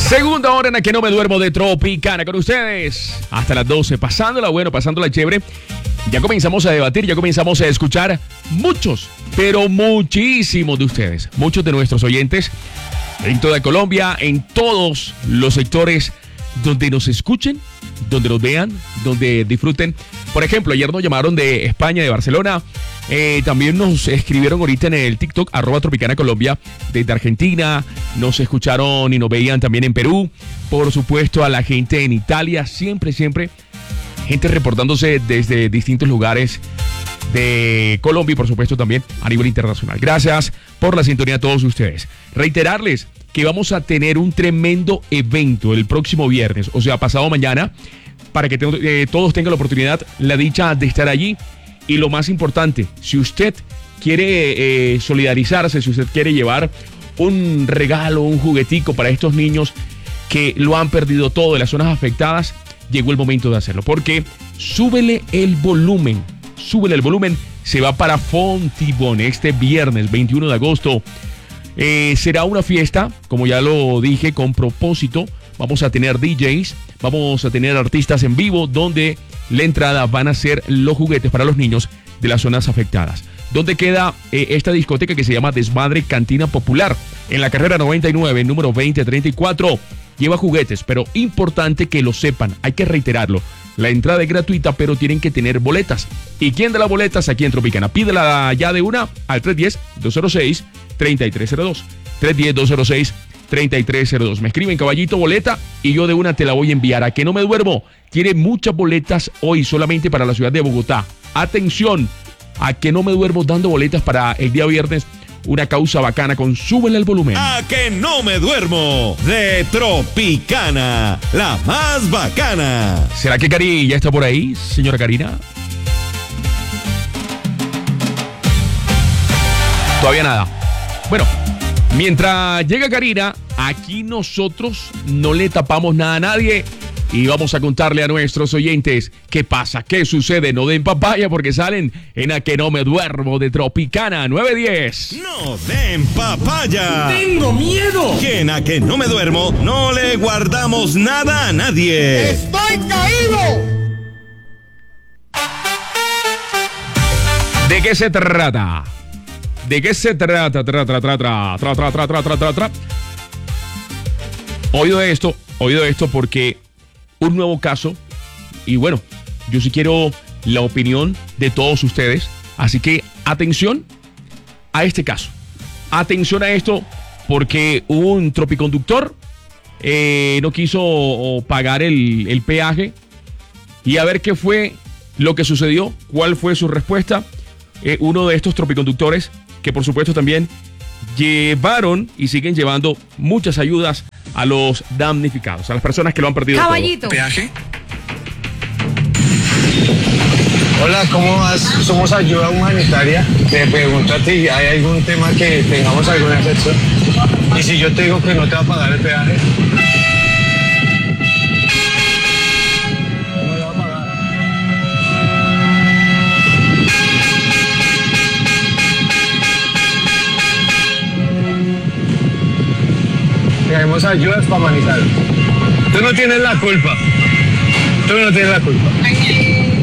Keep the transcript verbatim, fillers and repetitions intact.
Segunda hora en la que no me duermo de Tropicana con ustedes. Hasta las doce, pasándola bueno, pasándola chévere. Ya comenzamos a debatir, ya comenzamos a escuchar muchos, pero muchísimos de ustedes, muchos de nuestros oyentes en toda Colombia, en todos los sectores donde nos escuchen, donde nos vean, donde disfruten. Por ejemplo, ayer nos llamaron de España, de Barcelona. Eh, también nos escribieron ahorita en el TikTok, arroba Tropicana Colombia, desde Argentina. Nos escucharon y nos veían también en Perú. Por supuesto, a la gente en Italia. Siempre, siempre, gente reportándose desde distintos lugares de Colombia y, por supuesto, también a nivel internacional. Gracias por la sintonía a todos ustedes. Reiterarles que vamos a tener un tremendo evento el próximo viernes, o sea, pasado mañana, para que te, eh, todos tengan la oportunidad, la dicha de estar allí. Y lo más importante, si usted quiere eh, solidarizarse, si usted quiere llevar un regalo, un juguetico para estos niños que lo han perdido todo en las zonas afectadas, llegó el momento de hacerlo. Porque súbele el volumen, súbele el volumen, se va para Fontibón este viernes veintiuno de agosto. Eh, será una fiesta, como ya lo dije, con propósito. Vamos a tener D Js, vamos a tener artistas en vivo, donde la entrada van a ser los juguetes para los niños de las zonas afectadas. ¿Dónde queda eh, esta discoteca que se llama Desmadre Cantina Popular? En la carrera noventa y nueve, número veinte treinta y cuatro. Lleva juguetes, pero importante que lo sepan, hay que reiterarlo. La entrada es gratuita, pero tienen que tener boletas. ¿Y quién da las boletas? Aquí en Tropicana. Pídela ya de una al tres uno cero, dos cero seis, tres tres cero dos. tres uno cero, dos cero seis, tres tres cero dos. Me escriben caballito boleta y yo de una te la voy a enviar. ¿A que no me duermo? Tiene muchas boletas hoy solamente para la ciudad de Bogotá. Atención, a que no me duermo dando boletas para el día viernes. Una causa bacana con súbele el volumen. A que no me duermo de Tropicana, la más bacana. ¿Será que Cari ya está por ahí, señora Karina? Todavía nada. Bueno, mientras llega Karina, aquí nosotros no le tapamos nada a nadie y vamos a contarle a nuestros oyentes qué pasa, qué sucede. No den papaya porque salen en A que no me duermo de Tropicana nueve diez. No den papaya. ¡Tengo miedo! Que en A que no me duermo no le guardamos nada a nadie. ¡Estoy caído! ¿De qué se trata? ¿De qué se trata? Tra, tra, tra, tra, tra, tra, tra, tra, tra, tra, tra. Oído esto, oído esto porque un nuevo caso, y bueno, yo sí quiero la opinión de todos ustedes, así que atención a este caso. Atención a esto porque un tropiconductor eh, no quiso pagar el, el peaje y a ver qué fue lo que sucedió, cuál fue su respuesta. Eh, uno de estos tropiconductores que por supuesto también llevaron y siguen llevando muchas ayudas a los damnificados, a las personas que lo han perdido Caballito. todo. ¿Peaje? Hola, ¿cómo vas? Somos ayuda humanitaria. Te pregunto a ti, ¿hay algún tema que tengamos alguna excepción? Y si yo te digo que no te va a pagar el peaje, no me va a pagar. Traemos ayudas para Manizales. Tú no tienes la culpa. Tú no tienes la culpa.